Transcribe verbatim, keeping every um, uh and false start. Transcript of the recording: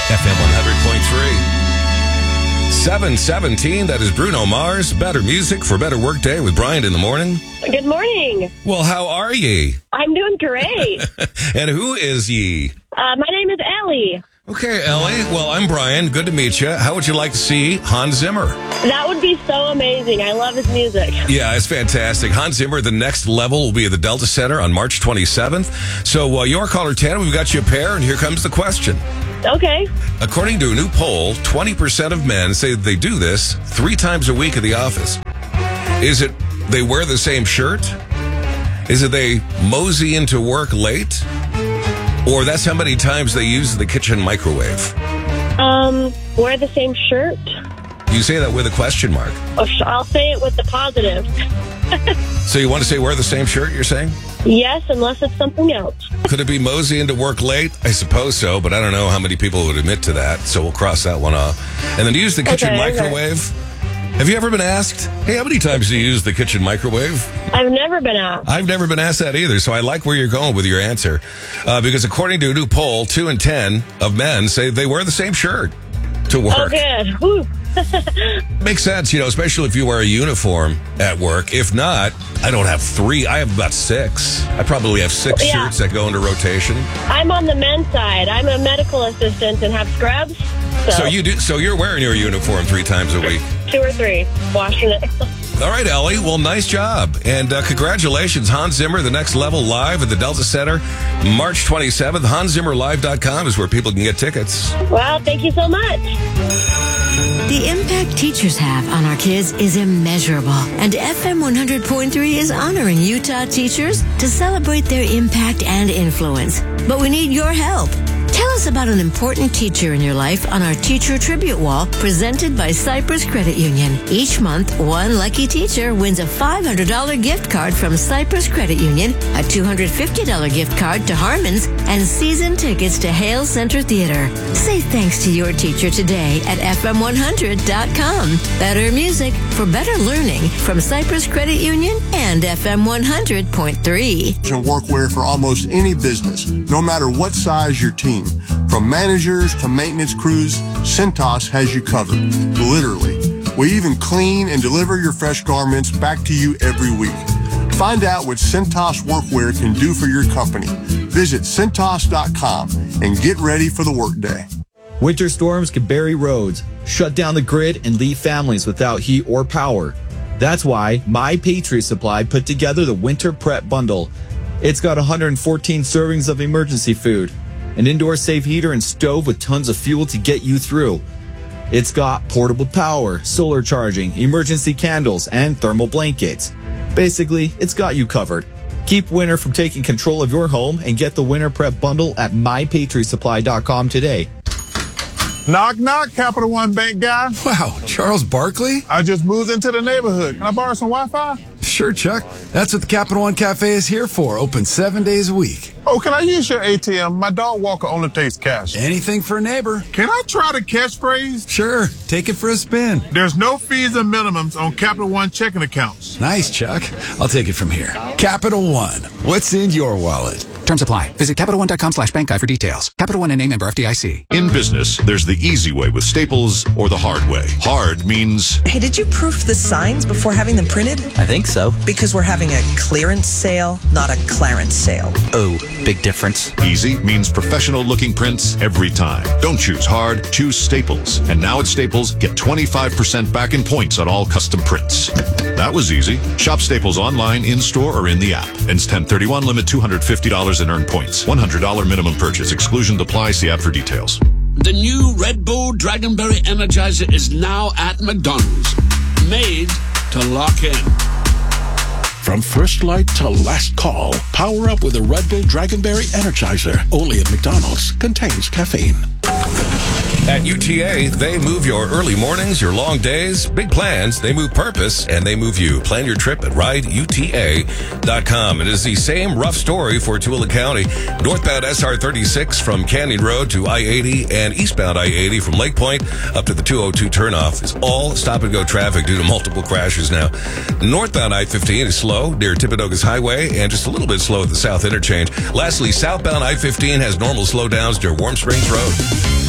F M one hundred point three. seven seventeen, that is Bruno Mars. Better music for better workday with Brian in the morning. Good morning. Well, how are ye? I'm doing great. And who is ye? Uh, my name is Ellie. Okay, Ellie. Well, I'm Brian. Good to meet you. How would you like to see Hans Zimmer? That would be so amazing. I love his music. Yeah, it's fantastic. Hans Zimmer, the next level, will be at the Delta Center on March twenty-seventh. So uh, you're caller ten. We've got you a pair, and here comes the question. Okay. According to a new poll, twenty percent of men say that they do this three times a week at the office. Is it they wear the same shirt? Is it they mosey into work late? Or that's how many times they use the kitchen microwave? Um, wear the same shirt? You say that with a question mark. Oh, I'll say it with the positive. So you want to say wear the same shirt, you're saying? Yes, unless it's something else. Could it be mosey into work late? I suppose so, but I don't know how many people would admit to that, so we'll cross that one off. And then use the kitchen Okay, microwave. Okay. Have you ever been asked, hey, how many times do you use the kitchen microwave? I've never been asked. I've never been asked that either, so I like where you're going with your answer. Uh, because according to a new poll, two in ten of men say they wear the same shirt to work. Oh, good. Whew. Makes sense, you know, especially if you wear a uniform at work. If not, I don't have three. I have about six. I probably have six Yeah. shirts that go into rotation. I'm on the men's side. I'm a medical assistant and have scrubs. So, So you do. So you're wearing your uniform three times a week. two or three. Washing it. All right, Ellie. Well, nice job. And uh, congratulations, Hans Zimmer, the next level live at the Delta Center, March twenty-seventh. Hans Zimmer Live dot com is where people can get tickets. Well, thank you so much. The impact teachers have on our kids is immeasurable, and F M one hundred point three is honoring Utah teachers to celebrate their impact and influence. But we need your help. Tell us about an important teacher in your life on our Teacher Tribute Wall presented by Cypress Credit Union. Each month, one lucky teacher wins a five hundred dollars gift card from Cypress Credit Union, a two hundred fifty dollars gift card to Harmon's, and season tickets to Hale Center Theater. Say thanks to your teacher today at F M one hundred dot com. Better music for better learning from Cypress Credit Union and F M one hundred point three. And workwear for almost any business, no matter what size your team. From managers to maintenance crews, Cintas has you covered. Literally. We even clean and deliver your fresh garments back to you every week. Find out what Cintas Workwear can do for your company. Visit Cintas dot com and get ready for the workday. Winter storms can bury roads, shut down the grid, and leave families without heat or power. That's why My Patriot Supply put together the Winter Prep Bundle. It's got one hundred fourteen servings of emergency food, an indoor safe heater and stove with tons of fuel to get you through. It's got portable power, solar charging, emergency candles, and thermal blankets. Basically, it's got you covered. Keep winter from taking control of your home and get the Winter Prep Bundle at My Patriot Supply dot com today. Knock, knock, Capital One Bank guy. Wow, Charles Barkley? I just moved into the neighborhood. Can I borrow some Wi-Fi? Sure, Chuck. That's what the Capital One Cafe is here for. Open seven days a week. Oh, can I use your A T M? My dog walker only takes cash. Anything for a neighbor. Can I try the catchphrase? Sure. Take it for a spin. There's no fees and minimums on Capital One checking accounts. Nice, Chuck. I'll take it from here. Capital One. What's in your wallet? Terms apply. Visit Capital One dot com slash bank guide for details. Capital One N A member F D I C. In business, there's the easy way with Staples or the hard way. Hard means... Hey, did you proof the signs before having them printed? I think so. Because we're having a clearance sale, not a clarence sale. Oh, big difference. Easy means professional-looking prints every time. Don't choose hard, choose Staples. And now at Staples, get twenty-five percent back in points on all custom prints. That was easy. Shop Staples online, in-store, or in the app. Ends ten thirty-one, limit two hundred fifty dollars and earn points. one hundred dollars minimum purchase. Exclusion applies. See app for details. The new Red Bull Dragonberry Energizer is now at McDonald's. Made to lock in. From first light to last call, power up with a Red Bull Dragonberry Energizer. Only at McDonald's. Contains caffeine. At U T A, they move your early mornings, your long days, big plans. They move purpose, and they move you. Plan your trip at ride U T A dot com. It is the same rough story for Tooele County. Northbound S R thirty-six from Canyon Road to I eighty and eastbound I eighty from Lake Point up to the two oh two turnoff is all stop-and-go traffic due to multiple crashes now. Northbound I fifteen is slow near Timpanogos Highway and just a little bit slow at the South Interchange. Lastly, southbound I fifteen has normal slowdowns near Warm Springs Road.